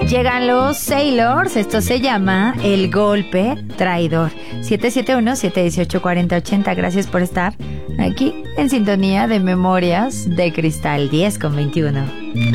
Llegan los Sailors, esto se llama El Golpe Traidor. 771-718-4080, gracias por estar aquí en sintonía de Memorias de Cristal, 10:21.